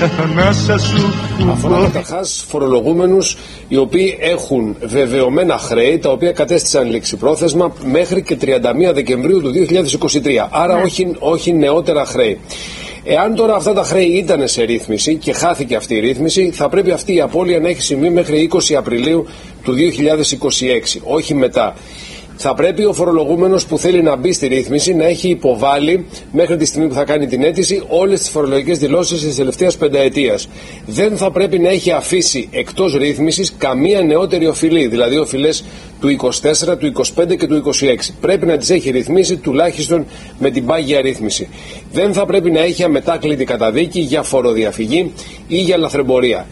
Αφορά καταρχάς φορολογούμενους οι οποίοι έχουν βεβαιωμένα χρέη τα οποία κατέστησαν ληξιπρόθεσμα μέχρι και 31 Δεκεμβρίου του 2023. Άρα όχι νεότερα χρέη. Εάν τώρα αυτά τα χρέη ήταν σε ρύθμιση και χάθηκε αυτή η ρύθμιση, θα πρέπει αυτή η απώλεια να έχει συμβεί μέχρι 20 Απριλίου του 2026, όχι μετά. Θα πρέπει ο φορολογούμενος που θέλει να μπει στη ρύθμιση να έχει υποβάλει μέχρι τη στιγμή που θα κάνει την αίτηση όλες τις φορολογικές δηλώσεις της τελευταίας πενταετίας. Δεν θα πρέπει να έχει αφήσει εκτός ρύθμισης καμία νεότερη οφειλή, δηλαδή οφειλές του 24, του 25 και του 26. Πρέπει να τις έχει ρυθμίσει τουλάχιστον με την πάγια ρύθμιση. Δεν θα πρέπει να έχει αμετάκλητη καταδίκη για φοροδιαφυγή ή για λαθρεμπορία.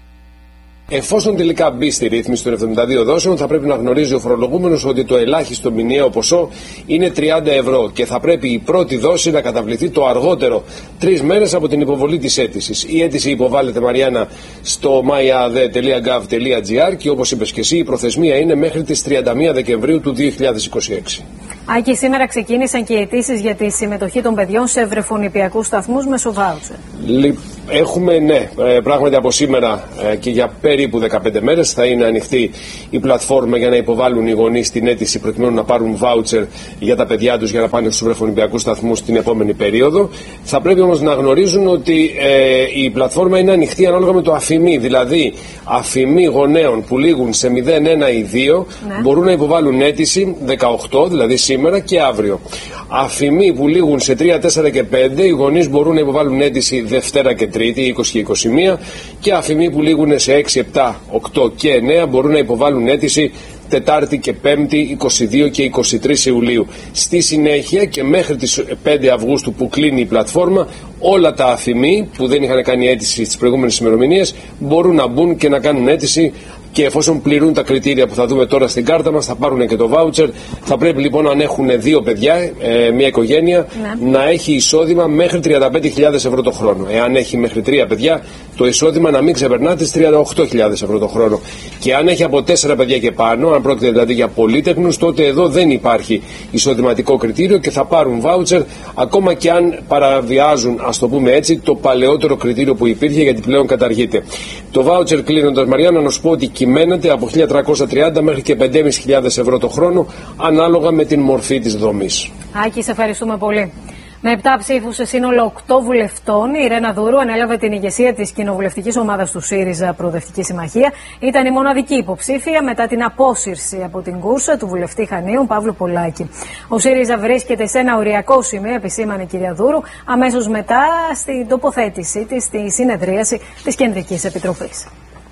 Εφόσον τελικά μπει στη ρύθμιση των 72 δόσεων, θα πρέπει να γνωρίζει ο φορολογούμενος ότι το ελάχιστο μηνιαίο ποσό είναι 30 ευρώ και θα πρέπει η πρώτη δόση να καταβληθεί το αργότερο 3 μέρες από την υποβολή της αίτησης. Η αίτηση υποβάλλεται, Μαριάννα, στο myade.gov.gr και όπως είπες και εσύ, η προθεσμία είναι μέχρι τις 31 Δεκεμβρίου του 2026. Άκη, σήμερα ξεκίνησαν και οι αιτήσεις για τη συμμετοχή των παιδιών σε βρεφονιπιακούς σταθμούς μέσω βάουτσερ. Έχουμε, ναι, πράγματι από σήμερα και για περίπου 15 μέρες θα είναι ανοιχτή η πλατφόρμα για να υποβάλουν οι γονείς την αίτηση προκειμένου να πάρουν βάουτσερ για τα παιδιά τους για να πάνε στους βρεφονιπιακούς σταθμούς την επόμενη περίοδο. Θα πρέπει όμως να γνωρίζουν ότι η πλατφόρμα είναι ανοιχτή ανάλογα με το αφημί, δηλαδή αφημί γονέων που λήγουν σε 0, 1 ή 2 μπορούν να υποβάλουν αίτηση 18, δηλαδή σήμερα και αύριο. Αφημί που λήγουν σε 3, 4 και 5 οι γονείς μπορούν να υποβάλουν αίτηση Δευτέρα και Τρίτη, 20 και 21, και αφημί που λήγουν σε 6, 7, 8 και 9 μπορούν να υποβάλουν αίτηση Τετάρτη και Πέμπτη, 22 και 23 Ιουλίου. Στη συνέχεια και μέχρι τις 5 Αυγούστου που κλείνει η πλατφόρμα, όλα τα αφημί που δεν είχαν κάνει αίτηση στις προηγούμενες ημερομηνίες μπορούν να μπουν και να κάνουν αίτηση, και εφόσον πληρούν τα κριτήρια που θα δούμε τώρα στην κάρτα μας θα πάρουν και το βάουτσερ. Θα πρέπει λοιπόν, αν έχουν 2 παιδιά, μια οικογένεια, να έχει εισόδημα μέχρι 35.000 ευρώ το χρόνο. Εάν έχει μέχρι 3 παιδιά, το εισόδημα να μην ξεπερνά τις 38.000 ευρώ το χρόνο. Και αν έχει από 4 παιδιά και πάνω, αν πρόκειται δηλαδή για πολύτεκνους, τότε εδώ δεν υπάρχει εισοδηματικό κριτήριο και θα πάρουν βάουτσερ, ακόμα και αν παραβιάζουν, ας το πούμε έτσι, το παλαιότερο κριτήριο που υπήρχε, γιατί πλέον καταργείται. Το βάουτσερ, κλείνοντας, Μαριάννα, να σου πω ότι κυμαίνεται από 1.330 μέχρι και 5.500 ευρώ το χρόνο, ανάλογα με την μορφή της δομής. Άκη, σε ευχαριστούμε πολύ. Με 7 ψήφους σε σύνολο 8 βουλευτών, η Ρένα Δούρου ανέλαβε την ηγεσία της κοινοβουλευτικής ομάδας του ΣΥΡΙΖΑ Προοδευτική Συμμαχία. Ήταν η μοναδική υποψήφια μετά την απόσυρση από την κούρσα του βουλευτή Χανίων Παύλου Πολάκη. Ο ΣΥΡΙΖΑ βρίσκεται σε ένα οριακό σημείο, επισήμανε η κυρία Δούρου, αμέσως μετά στην τοποθέτησή της στη συνεδρίαση της Κεντρικής Επιτροπής.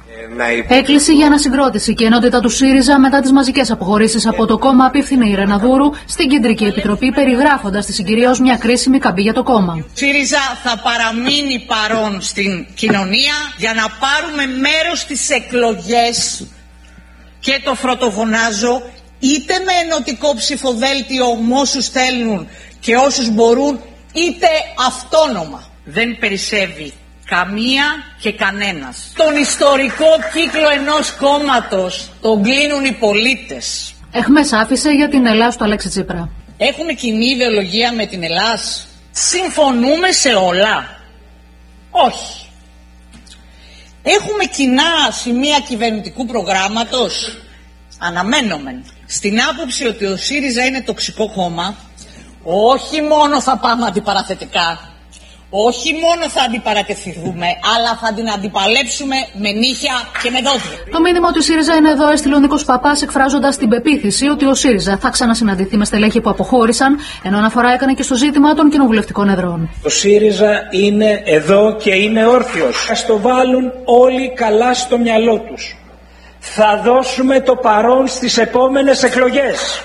Έκκληση για ανασυγκρότηση και ενότητα του ΣΥΡΙΖΑ μετά τις μαζικές αποχωρήσεις από το κόμμα απίφθινε η Ρένα Δούρου στην Κεντρική Επιτροπή, περιγράφοντας τη συγκυρία ως μια κρίσιμη καμπή για το κόμμα. Ο ΣΥΡΙΖΑ θα παραμείνει παρόν στην κοινωνία για να πάρουμε μέρος στις εκλογές, και το πρωτοφωνάζω, είτε με ενωτικό ψηφοδέλτιο με όσους θέλουν και όσους μπορούν, είτε αυτόνομα. Δεν περισσεύει καμία και κανένας. Τον ιστορικό κύκλο ενός κόμματος τον κλείνουν οι πολίτες. Εχμές άφησε για την Ελλάς του Αλέξη Τσίπρα. Έχουμε κοινή ιδεολογία με την Ελλάς? Συμφωνούμε σε όλα? Όχι. Έχουμε κοινά σημεία κυβερνητικού προγράμματος? Αναμένομεν. Στην άποψη ότι ο ΣΥΡΙΖΑ είναι τοξικό κόμμα, όχι μόνο θα πάμε αντιπαραθετικά, όχι μόνο θα αντιπαρατεθούμε, αλλά θα την αντιπαλέψουμε με νύχια και με δόντια. Το μήνυμα ότι ο ΣΥΡΙΖΑ είναι εδώ έστειλε ο Νίκος Παπάς, εκφράζοντας την πεποίθηση ότι ο ΣΥΡΙΖΑ θα ξανασυναντηθεί με στελέχη που αποχώρησαν, ενώ αναφορά έκανε και στο ζήτημα των κοινοβουλευτικών εδρών. Ο ΣΥΡΙΖΑ είναι εδώ και είναι όρθιος. Ας το βάλουν όλοι καλά στο μυαλό τους. Θα δώσουμε το παρόν στις επόμενες εκλογές.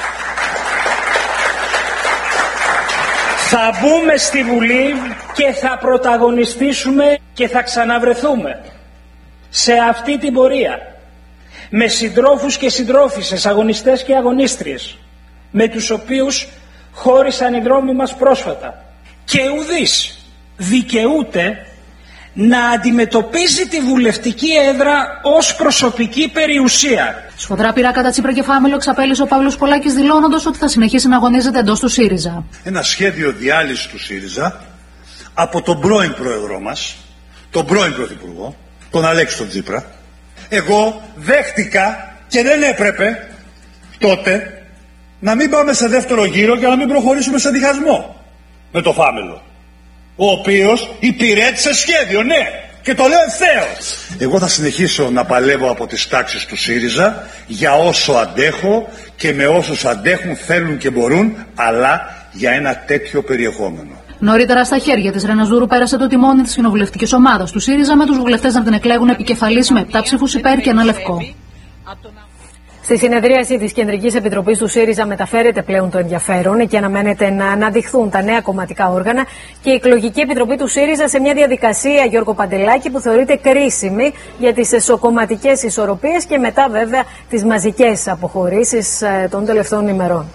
Θα μπούμε στη Βουλή και θα πρωταγωνιστήσουμε και θα ξαναβρεθούμε σε αυτή την πορεία με συντρόφους και συντρόφισσες, αγωνιστές και αγωνίστριες, με τους οποίους χώρισαν οι δρόμοι μας πρόσφατα. Και ουδής δικαιούται να αντιμετωπίζει τη βουλευτική έδρα ως προσωπική περιουσία. Σφοδρά πειρά κατά Τσίπρα και Φάμελο εξαπέλυσε ο Παύλος Πολάκης, δηλώνοντας ότι θα συνεχίσει να αγωνίζεται εντός του ΣΥΡΙΖΑ. Ένα σχέδιο διάλυσης του ΣΥΡΙΖΑ από τον πρώην πρόεδρό μας, τον πρώην Πρωθυπουργό, τον Αλέξη τον Τσίπρα. Εγώ δέχτηκα και δεν έπρεπε τότε να μην πάμε σε δεύτερο γύρο και να μην προχωρήσουμε σε διχασμό με το Φάμελο, ο οποίος υπηρέτησε σχέδιο, ναι, και το λέω ευθέως. Εγώ θα συνεχίσω να παλεύω από τις τάξεις του ΣΥΡΙΖΑ για όσο αντέχω και με όσους αντέχουν, θέλουν και μπορούν, αλλά για ένα τέτοιο περιεχόμενο. Νωρίτερα στα χέρια της Ρεναζούρου πέρασε το τιμόνι της κοινοβουλευτικής ομάδας του ΣΥΡΙΖΑ, με τους βουλευτές να την εκλέγουν επικεφαλής με 7 ψήφους υπέρ και 1 λευκό. Στη συνεδρίαση της Κεντρικής Επιτροπής του ΣΥΡΙΖΑ μεταφέρεται πλέον το ενδιαφέρον και αναμένεται να αναδειχθούν τα νέα κομματικά όργανα και η εκλογική επιτροπή του ΣΥΡΙΖΑ σε μια διαδικασία, Γιώργο Παντελάκη, που θεωρείται κρίσιμη για τις εσωκομματικές ισορροπίες και μετά βέβαια τις μαζικές αποχωρήσεις των τελευταίων ημερών.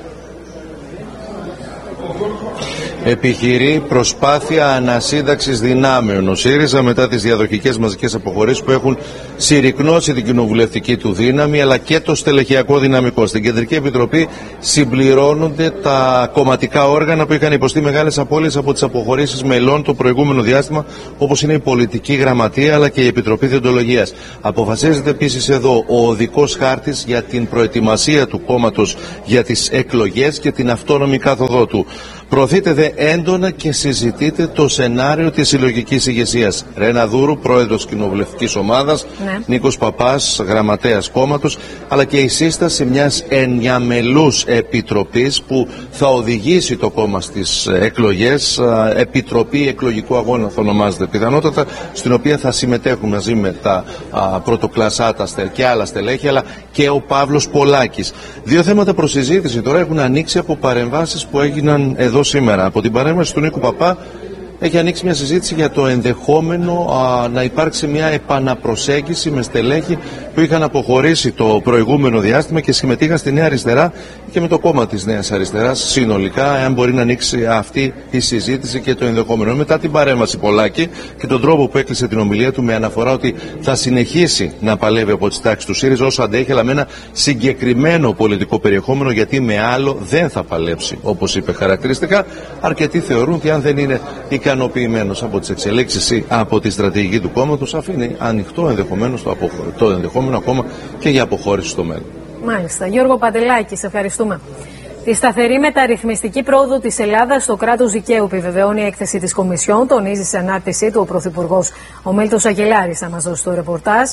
Επιχειρεί προσπάθεια ανασύνταξης δυνάμεων ο ΣΥΡΙΖΑ μετά τις διαδοχικές μαζικές αποχωρήσεις που έχουν συρρικνώσει την κοινοβουλευτική του δύναμη αλλά και το στελεχειακό δυναμικό. Στην Κεντρική Επιτροπή συμπληρώνονται τα κομματικά όργανα που είχαν υποστεί μεγάλες απώλειες από τις αποχωρήσεις μελών το προηγούμενο διάστημα, όπως είναι η Πολιτική Γραμματεία αλλά και η Επιτροπή Διοντολογίας. Αποφασίζεται επίσης εδώ ο οδικός χάρτης για την προετοιμασία του κόμματος για τις εκλογές και την αυτόνομη κάθοδό του. Προωθείται δε έντονα και συζητείται το σενάριο της συλλογικής ηγεσίας. Ρεναδούρου, πρόεδρος κοινοβουλευτικής ομάδας, Νίκος Παπάς, γραμματέας κόμματος, αλλά και η σύσταση μιας ενιαμελούς επιτροπής που θα οδηγήσει το κόμμα στις εκλογές, επιτροπή εκλογικού αγώνα θα ονομάζεται πιθανότατα, στην οποία θα συμμετέχουν μαζί με τα πρωτοκλασσάτα και άλλα στελέχη, αλλά και ο Παύλος Πολάκης. Δύο θέματα προς συζήτηση τώρα έχουν ανοίξει από παρεμβάσεις που έγιναν εδώ σήμερα. Από την παρέμβαση του Νίκου Παπά έχει ανοίξει μια συζήτηση για το ενδεχόμενο να υπάρξει μια επαναπροσέγγιση με στελέχη που είχαν αποχωρήσει το προηγούμενο διάστημα και συμμετείχαν στη Νέα Αριστερά και με το κόμμα της Νέας Αριστεράς συνολικά, εάν μπορεί να ανοίξει αυτή η συζήτηση και το ενδεχόμενο. Μετά την παρέμβαση Πολάκη και τον τρόπο που έκλεισε την ομιλία του με αναφορά ότι θα συνεχίσει να παλεύει από τις τάξεις του ΣΥΡΙΖΑ όσο αντέχει, αλλά με ένα συγκεκριμένο πολιτικό περιεχόμενο, γιατί με άλλο δεν θα παλέψει, όπως είπε χαρακτηριστικά. Αρκετοί θεωρούν ότι αν δεν είναι ικανοποιημένος από τις εξελίξεις ή από τη στρατηγική του κόμματος, αφήνει ανοιχτό ενδεχομένως το ενδεχόμενο ακόμα και για αποχώρηση στο μέλλον. Μάλιστα. Γιώργο Παντελάκη, σε ευχαριστούμε. Τη σταθερή μεταρρυθμιστική πρόοδο της Ελλάδας στο κράτος δικαίου επιβεβαιώνει η έκθεση της Κομισιόν, τονίζει σε ανάρτησή του ο Πρωθυπουργός. Ο Μέλτος Αγγελάρης θα μας δώσει το ρεπορτάζ.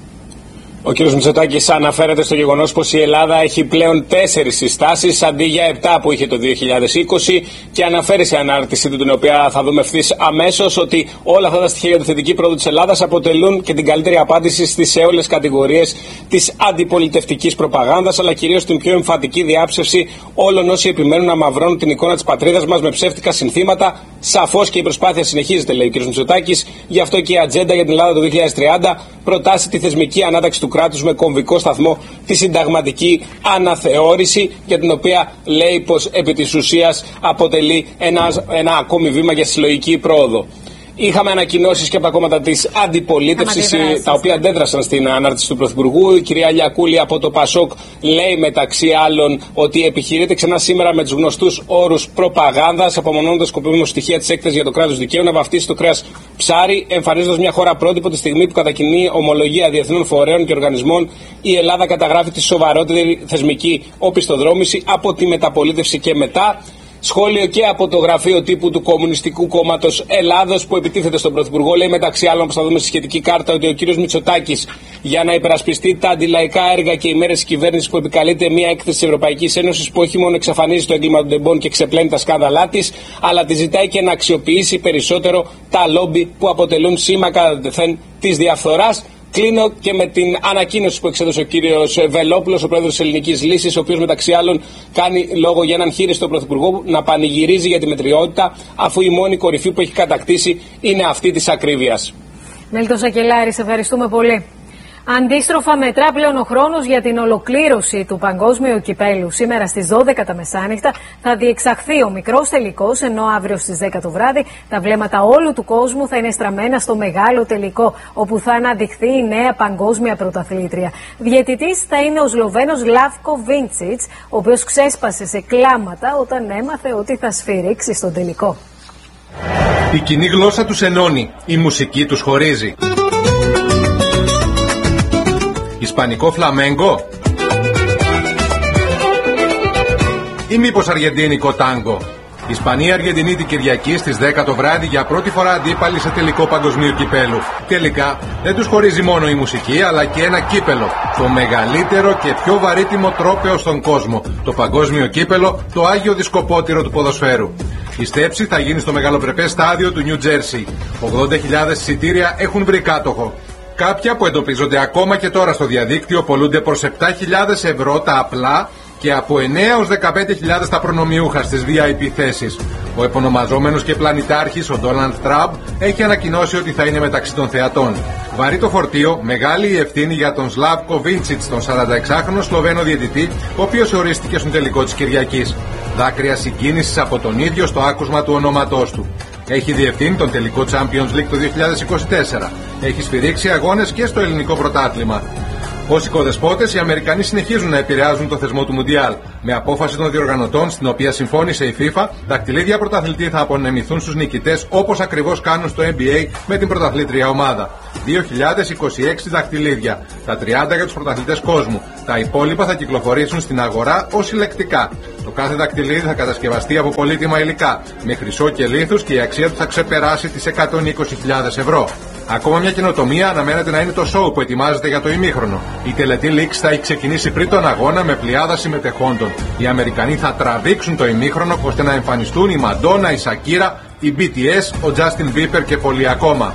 Ο κ. Μητσοτάκης αναφέρεται στο γεγονός πως η Ελλάδα έχει πλέον 4 συστάσεις αντί για 7 που είχε το 2020 και αναφέρει σε ανάρτησή του, την οποία θα δούμε ευθύς αμέσως, ότι όλα αυτά τα στοιχεία για τη θετική πρόοδο της Ελλάδας αποτελούν και την καλύτερη απάντηση στις αιώλες κατηγορίες της αντιπολιτευτικής προπαγάνδας, αλλά κυρίως την πιο εμφατική διάψευση όλων όσοι επιμένουν να μαυρώνουν την εικόνα της πατρίδας μας με ψεύτικα συνθήματα. Σαφώς και η προσπάθεια συνεχίζεται, λέει ο κ. Μητσοτάκης, γι' αυτό και η ατζέντα για την Ελλάδα το 2030 προτάσει τη θεσμική ανάταξη του κράτους με κομβικό σταθμό τη συνταγματική αναθεώρηση, για την οποία λέει πως επί της ουσίας αποτελεί ένα ακόμη βήμα για συλλογική πρόοδο. Είχαμε ανακοινώσεις και από τα κόμματα της αντιπολίτευσης, τα οποία αντέδρασαν στην ανάρτηση του Πρωθυπουργού. Η κυρία Λιακούλη από το ΠΑΣΟΚ λέει μεταξύ άλλων ότι επιχειρείται ξανά σήμερα με τους γνωστούς όρους προπαγάνδας, απομονώνοντας σκοπίμως στοιχεία της έκθεσης για το κράτος δικαίου, να βαφτίσει το κρέας ψάρι, εμφανίζοντας μια χώρα πρότυπο τη στιγμή που κατακινεί ομολογία διεθνών φορέων και οργανισμών. Η Ελλάδα καταγράφει τη σοβαρότερη θεσμική οπισθοδρόμηση από τη μεταπολίτευση και μετά. Σχόλιο και από το γραφείο τύπου του Κομμουνιστικού Κόμματος Ελλάδος που επιτίθεται στον Πρωθυπουργό. Λέει μεταξύ άλλων, όπως θα δούμε στη σχετική κάρτα, ότι ο κύριος Μητσοτάκης, για να υπερασπιστεί τα αντιλαϊκά έργα και οι μέρες της κυβέρνησης που επικαλείται μια έκθεση της Ευρωπαϊκής Ένωσης που όχι μόνο εξαφανίζει το έγκλημα των τεμπών και ξεπλένει τα σκάνδαλά της, αλλά τη ζητάει και να αξιοποιήσει περισσότερο τα λόμπι που αποτελούν σήμα κατά τεθέν της διαφθοράς. Κλείνω και με την ανακοίνωση που εξέδωσε ο κύριος Βελόπουλος, ο πρόεδρος της Ελληνικής Λύσης, ο οποίος μεταξύ άλλων κάνει λόγο για έναν χείριστο πρωθυπουργό να πανηγυρίζει για τη μετριότητα, αφού η μόνη κορυφή που έχει κατακτήσει είναι αυτή της ακρίβειας. Μέλτος Αγγελάρη, σε ευχαριστούμε πολύ. Αντίστροφα, μετρά πλέον ο χρόνος για την ολοκλήρωση του Παγκόσμιου Κυπέλου. Σήμερα στις 12 τα μεσάνυχτα θα διεξαχθεί ο μικρός τελικός, ενώ αύριο στις 10 το βράδυ τα βλέμματα όλου του κόσμου θα είναι στραμμένα στο μεγάλο τελικό, όπου θα αναδειχθεί η νέα παγκόσμια πρωταθλήτρια. Διαιτητής θα είναι ο Σλοβαίνος Λάβκο Βίντσιτς, ο οποίος ξέσπασε σε κλάματα όταν έμαθε ότι θα σφυρίξει στον τελικό. Η κοινή γλώσσα τους ενώνει, η μουσική τους χωρίζει. Ισπανικό φλαμέγκο ή μήπως αργεντίνικο τάγκο? Ισπανία-Αργεντινή την Κυριακή στις 10 το βράδυ για πρώτη φορά αντίπαλοι σε τελικό παγκοσμίου κυπέλου. Τελικά δεν τους χωρίζει μόνο η μουσική αλλά και ένα κύπελο. Το μεγαλύτερο και πιο βαρύτιμο τρόπαιο στον κόσμο. Το παγκόσμιο κύπελο, το Άγιο Δισκοπότηρο του ποδοσφαίρου. Η στέψη θα γίνει στο μεγαλοπρεπές στάδιο του Νιου Τζέρσι. 80.000 εισιτήρια έχουν βρει κάτοχο. Κάποια που εντοπίζονται ακόμα και τώρα στο διαδίκτυο πωλούνται προς 7.000 ευρώ τα απλά και από 9 έως 15.000 τα προνομιούχα στις VIP θέσεις. Ο επωνομαζόμενος και πλανητάρχης, ο Ντόναλντ Τραμπ, έχει ανακοινώσει ότι θα είναι μεταξύ των θεατών. Βαρύ το φορτίο, μεγάλη η ευθύνη για τον Σλάβκο Βίντσιτς, τον 46χρονο Σλοβαίνο διαιτητή, ο οποίος ορίστηκε στον τελικό της Κυριακής. Δάκρυα συγκίνησης από τον ίδιο στο άκουσμα του ονόματός του. Έχει διευθύνει τον τελικό Champions League το 2024. Έχει σφυρίξει αγώνες και στο ελληνικό πρωτάθλημα. Ως οικοδεσπότες, οι Αμερικανοί συνεχίζουν να επηρεάζουν το θεσμό του Μουντιάλ. Με απόφαση των διοργανωτών, στην οποία συμφώνησε η FIFA, δακτυλίδια πρωταθλητή θα απονεμηθούν στους νικητές όπως ακριβώς κάνουν στο NBA με την πρωταθλήτρια ομάδα. 2.026 δακτυλίδια, τα 30 για τους πρωταθλητές κόσμου. Τα υπόλοιπα θα κυκλοφορήσουν στην αγορά ως συλλεκτικά. Το κάθε δακτυλίδι θα κατασκευαστεί από πολύτιμα υλικά, με χρυσό και λίθους και η αξία του θα ξεπεράσει τις 120.000 ευρώ. Ακόμα μια καινοτομία αναμένεται να είναι το show που ετοιμάζεται για το ημίχρονο. Η τελετή Leaks θα έχει ξεκινήσει πριν τον αγώνα με πλειάδα συμμετεχόντων. Οι Αμερικανοί θα τραβήξουν το ημίχρονο ώστε να εμφανιστούν η Μαντόνα, η Σακύρα, η BTS, ο Justin Bieber και πολλοί ακόμα.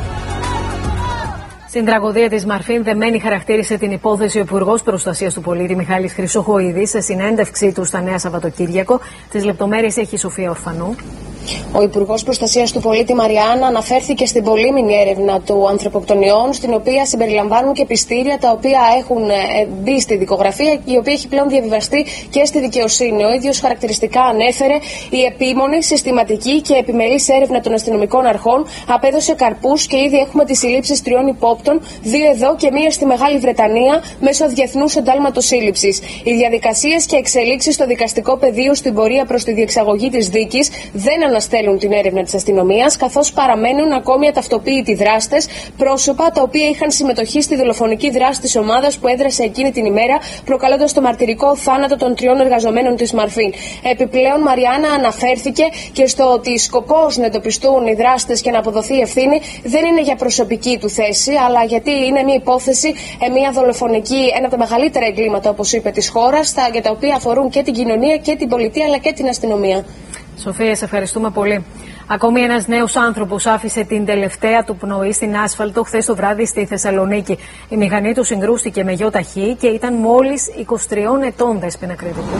Στην τραγωδία της Μαρφίν, δεμένη χαρακτήρισε την υπόθεση ο Υπουργός Προστασίας του Πολίτη Μιχάλης Χρυσοχοίδης σε συνέντευξή του στα Νέα Σαββατοκύριακο. Τις λεπτομέρειες έχει η Σοφία Ορφανού. Ο Υπουργός Προστασίας του Πολίτη Μαριάννα αναφέρθηκε στην πολύμηνη έρευνα του ανθρωποκτονιών, στην οποία συμπεριλαμβάνουν και πιστήρια τα οποία έχουν μπει στη δικογραφία, η οποία έχει πλέον διαβιβαστεί και στη δικαιοσύνη. Ο ίδιος χαρακτηριστικά ανέφερε: η επίμονη, συστηματική και επιμελής έρευνα των αστυνομικών αρχών απέδωσε καρπούς και ήδη έχουμε τις συλλήψεις 3 υπόπτων, 2 εδώ και 1 στη Μεγάλη Βρετανία, μέσω διεθνούς εντάλματος σύλληψης. Οι διαδικασίες και εξελίξεις στο δικαστικό πεδίο στην πορεία προς τη διεξαγωγή της δίκης δεν αναστέλουν την έρευνα της αστυνομίας, καθώς παραμένουν ακόμη αταυτοποίητοι δράστες, πρόσωπα τα οποία είχαν συμμετοχή στη δολοφονική δράση της ομάδας που έδρασε εκείνη την ημέρα, προκαλώντας το μαρτυρικό θάνατο των 3 εργαζομένων της Μαρφίν. Επιπλέον, Μαριάννα αναφέρθηκε και στο ότι σκοπός να εντοπιστούν οι δράστες και να αποδοθεί ευθύνη δεν είναι για προσωπική του θέση, αλλά γιατί είναι μια υπόθεση, μια δολοφονική, ένα από τα μεγαλύτερα εγκλήματα, όπως είπε, της χώρας, για τα οποία αφορούν και την κοινωνία και την πολιτεία αλλά και την αστυνομία. Σοφία, σε ευχαριστούμε πολύ. Ακόμη ένας νέος άνθρωπος άφησε την τελευταία του πνοή στην άσφαλτο χθες το βράδυ στη Θεσσαλονίκη. Η μηχανή του συγκρούστηκε με γιο ταχύ και ήταν μόλις 23 ετών, Δέσποινα Κρήτικου.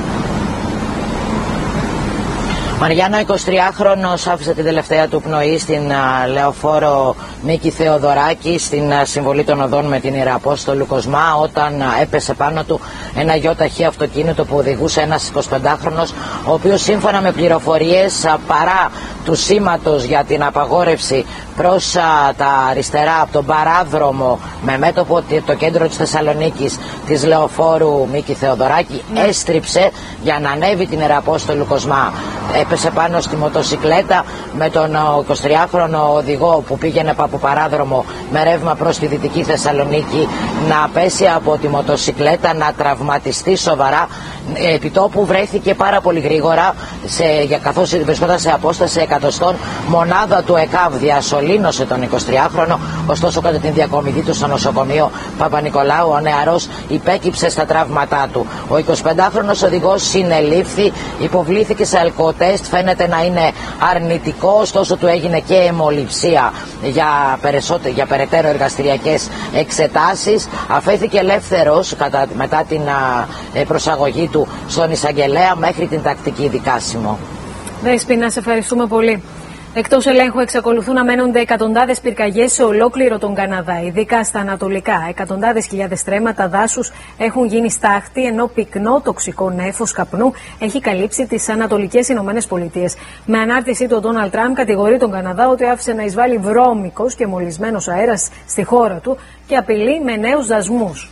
Μαριάννα, 23χρονος, άφησε την τελευταία του πνοή στην λεωφόρο Μίκη Θεοδωράκη, στην συμβολή των οδών με την Ιεραπόστολου Κοσμά, όταν έπεσε πάνω του ένα γιο-ταχύ αυτοκίνητο που οδηγούσε ένας 25χρονος, ο οποίος σύμφωνα με πληροφορίες, παρά του σήματος για την απαγόρευση προς τα αριστερά από τον παράδρομο με μέτωπο το κέντρο της Θεσσαλονίκης της λεωφόρου Μίκη Θεοδωράκη, έστριψε για να ανέβει την Ιεραπόστολου Κοσμά. Έπεσε πάνω στη μοτοσικλέτα με τον 23χρονο οδηγό που πήγαινε από παράδρομο με ρεύμα προς τη Δυτική Θεσσαλονίκη να πέσει από τη μοτοσικλέτα, να τραυματιστεί σοβαρά. Επιτόπου βρέθηκε πάρα πολύ γρήγορα, καθώς βρισκόταν σε απόσταση εκατοστών, μονάδα του ΕΚΑΒ διασωλήνωσε τον 23χρονο, ωστόσο κατά την διακομιδή του στο νοσοκομείο Παπα-Νικολάου ο νεαρός υπέκυψε στα τραύματά του. Ο 25χρονος οδηγός συνελήφθη, υποβλήθηκε σε αλκοτέστ, φαίνεται να είναι αρνητικό, ωστόσο του έγινε και αιμοληψία για περαιτέρω εργαστηριακές εξετάσεις. Αφέθηκε ελεύθερος μετά την προσαγωγή του στον εισαγγελέα μέχρι την τακτική δικάσιμο. Δέσποινα, σε ευχαριστούμε πολύ. Εκτός ελέγχου εξακολουθούν να μένονται εκατοντάδες πυρκαγιές σε ολόκληρο τον Καναδά, ειδικά στα ανατολικά. Εκατοντάδες χιλιάδες στρέμματα δάσους έχουν γίνει στάχτη, ενώ πυκνό τοξικό νέφος καπνού έχει καλύψει τις ανατολικές Ηνωμένες Πολιτείες. Με ανάρτησή του, ο Ντόναλντ Τραμπ κατηγορεί τον Καναδά ότι άφησε να εισβάλλει βρώμικος και μολυσμένος αέρας στη χώρα του και απειλεί με νέους δασμούς.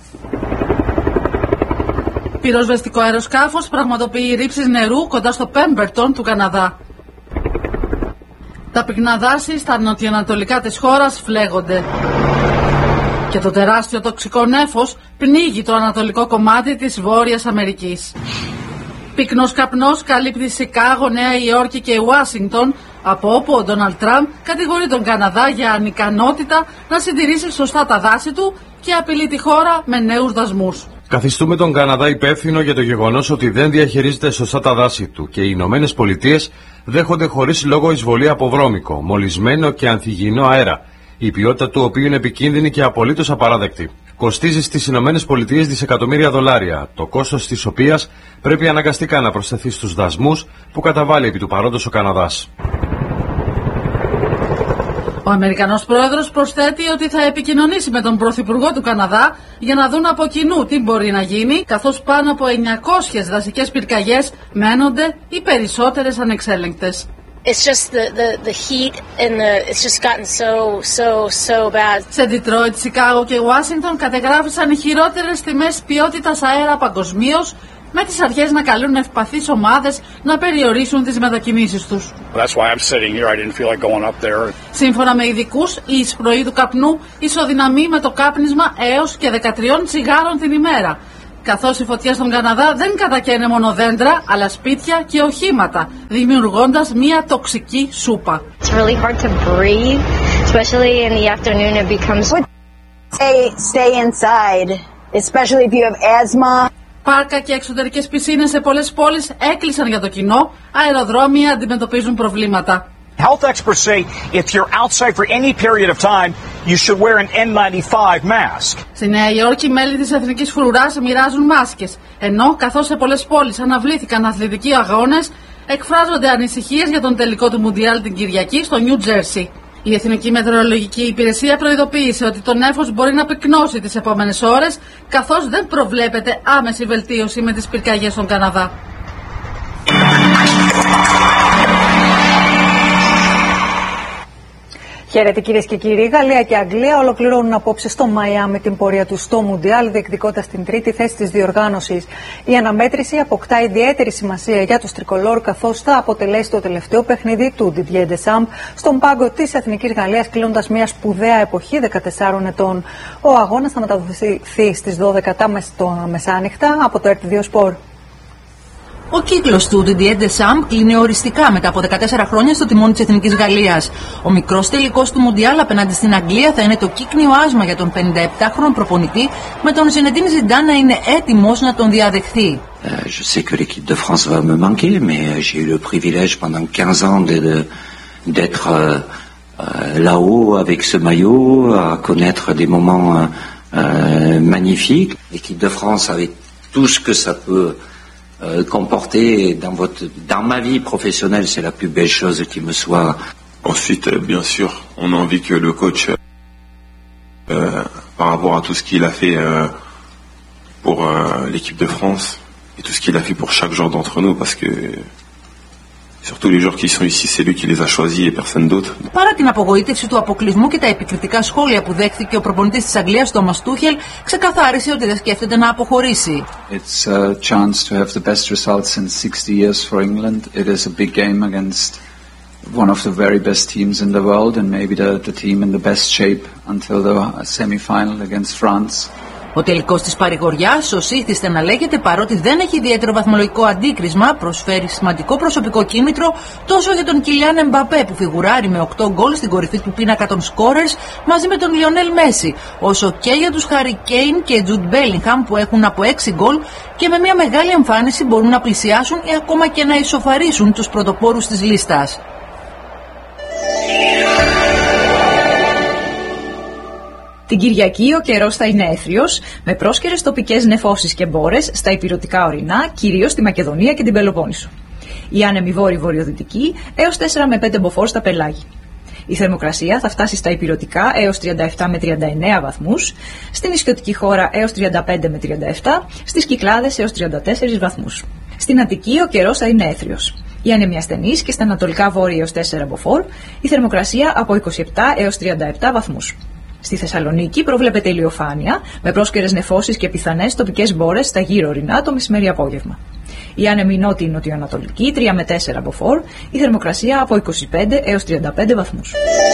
Πυροσβεστικό αεροσκάφος πραγματοποιεί ρήψεις νερού κοντά στο Πέμπερτον του Καναδά. Τα πυκνά δάση στα νοτιοανατολικά της χώρας φλέγονται. Και το τεράστιο τοξικό νέφος πνίγει το ανατολικό κομμάτι της Βόρειας Αμερικής. Πυκνός καπνός καλύπτει Σικάγο, Νέα Υόρκη και Ουάσιγκτον, από όπου ο Ντόναλντ Τραμπ κατηγορεί τον Καναδά για ανικανότητα να συντηρήσει σωστά τα δάση του και απειλεί τη χώρα με νέους δασμούς. Καθιστούμε τον Καναδά υπεύθυνο για το γεγονός ότι δεν διαχειρίζεται σωστά τα δάση του και οι Ηνωμένες Πολιτείες δέχονται χωρίς λόγο εισβολή από βρώμικο, μολυσμένο και ανθυγιεινό αέρα, η ποιότητα του οποίου είναι επικίνδυνη και απολύτως απαράδεκτη. Κοστίζει στις Ηνωμένες Πολιτείες δισεκατομμύρια δολάρια, το κόστος της οποίας πρέπει αναγκαστικά να προσθεθεί στους δασμούς που καταβάλει επί του παρόντος ο Καναδάς. Ο Αμερικανός πρόεδρος προσθέτει ότι θα επικοινωνήσει με τον Πρωθυπουργό του Καναδά για να δουν από κοινού τι μπορεί να γίνει, καθώς πάνω από 900 δασικές πυρκαγιές μένονται ή περισσότερες ανεξέλεγκτες. It's just the heat and it's just gotten so bad. Σε Ντιτρόιτ, Σικάγο και Ουάσιγκτον κατεγράφησαν οι χειρότερες τιμές ποιότητας αέρα παγκοσμίως, με τις αρχές να καλούν ευπαθείς ομάδες να περιορίσουν τις μετακινήσεις τους. Σύμφωνα με ειδικούς, η εισπροή του καπνού ισοδυναμεί με το κάπνισμα έως και 13 τσιγάρων την ημέρα, καθώς η φωτιά στον Καναδά δεν κατακαίνε μόνο δέντρα, αλλά σπίτια και οχήματα, δημιουργώντας μια τοξική σούπα. Πάρκα και εξωτερικές πισίνες σε πολλές πόλεις έκλεισαν για το κοινό, αεροδρόμια αντιμετωπίζουν προβλήματα. Health experts say if you're outside for any period of time, you should wear an N95 mask. Στη Νέα Υόρκη, μέλη της Εθνικής Φρουράς μοιράζουν μάσκες, ενώ καθώς σε πολλές πόλεις αναβλήθηκαν αθλητικοί αγώνες, εκφράζονται ανησυχίες για τον τελικό του Μουντιάλ την Κυριακή στο Νιου Τζέρσι. Η Εθνική Μετεωρολογική Υπηρεσία προειδοποίησε ότι το νέφος μπορεί να πυκνώσει τις επόμενες ώρες, καθώς δεν προβλέπεται άμεση βελτίωση με τις πυρκαγιές στον Καναδά. Χαίρετε κυρίες και κύριοι. Γαλλία και Αγγλία ολοκληρώνουν απόψε στο Μαϊάμι την πορεία του στο Μουντιάλ, διεκδικώντας την τρίτη θέση της διοργάνωσης. Η αναμέτρηση αποκτά ιδιαίτερη σημασία για τους τρικολόρ, καθώς θα αποτελέσει το τελευταίο παιχνίδι του Didier Deschamps στον πάγκο της Εθνικής Γαλλίας, κλείνοντας μια σπουδαία εποχή 14 ετών. Ο αγώνας θα μεταδοθεί στις 12 μεσάνυχτα από το RTL Sport. Ο κύκλος του Didier Deschamps κλείνει οριστικά μετά από 14 χρόνια στο τιμόνι της Εθνικής Γαλλίας. Ο μικρός τελικός του Μουντιάλ απέναντι στην Αγγλία θα είναι το κύκνιο άσμα για τον 57χρονο προπονητή, με τον Ζινεντίν Ζιντάν να είναι έτοιμος να τον διαδεχθεί. Je sais que l'équipe de France va me manquer, mais j'ai eu le privilège pendant 15 ans d'être là-haut avec ce maillot, à connaître des moments magnifiques. L'équipe de France avait tout ce que ça peut comporter dans ma vie professionnelle, c'est la plus belle chose qui me soit. Ensuite, bien sûr, on a envie que le coach, par rapport à tout ce qu'il a fait pour l'équipe de France et tout ce qu'il a fait pour chaque joueur d'entre nous, parce que surtout les joueurs qui sont ici, c'est lui qui les a choisis et personne d'autre. Παρά την απογοήτευση του αποκλεισμού και τα επικριτικά σχόλια που δέχθηκε ο προπονητής της Αγγλίας, Τόμας Τούχελ, ξεκαθάρισε ότι δεν σκέφτεται να αποχωρήσει. It's a chance to have the best results in 60 years for England. It is a big game against one of the very best teams in the world and maybe the team in the best shape until the semi-final against France. Ο τελικός της παρηγοριάς, ως ήθιστε να λέγεται, παρότι δεν έχει ιδιαίτερο βαθμολογικό αντίκρισμα, προσφέρει σημαντικό προσωπικό κίνητρο τόσο για τον Κιλιάν Εμπαπέ, που φιγουράρει με 8 γκολ στην κορυφή του πίνακα των σκόρερς μαζί με τον Λιονέλ Μέση, όσο και για τους Χάρι Κέιν και Τζουντ Μπέλιγχαμ, που έχουν από 6 γκολ και με μια μεγάλη εμφάνιση μπορούν να πλησιάσουν ή ακόμα και να ισοφαρίσουν τους πρωτοπόρους της λίστας. Την Κυριακή ο καιρός θα είναι έθριος, με πρόσκαιρες τοπικές νεφώσεις και μπόρες στα ηπειρωτικά ορεινά, κυρίως στη Μακεδονία και την Πελοπόννησο. Η άνεμη βόρειο-βορειοδυτική έως 4 με 5 μποφόρ στα πελάγη. Η θερμοκρασία θα φτάσει στα ηπειρωτικά έως 37 με 39 βαθμούς, στην νησιωτική χώρα έως 35 με 37, στις Κυκλάδες έως 34 βαθμούς. Στην Αττική ο καιρός θα είναι έθριος. Η άνεμη ασθενής και στα ανατολικά βόρεια έως 4 μποφόρ, η θερμοκρασία από 27 έως 37 βαθμούς. Στη Θεσσαλονίκη προβλέπεται ηλιοφάνεια, με πρόσκαιρες νεφώσεις και πιθανές τοπικές μπόρες στα γύρω ορεινά το μεσημέρι απόγευμα. Η άνεμη νότιο-νοτιοανατολική 3 με 4 από 4, η θερμοκρασία από 25 έως 35 βαθμούς.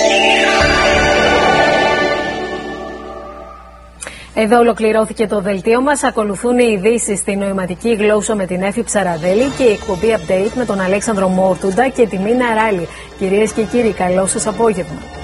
Εδώ ολοκληρώθηκε το δελτίο μας. Ακολουθούν οι ειδήσεις στη νοηματική γλώσσα με την Έφη Ψαραδέλη και η εκπομπή Update με τον Αλέξανδρο Μόρτουντα και τη Μίνα Ράλη. Κυρίες και κύριοι, καλό σας απόγευμα.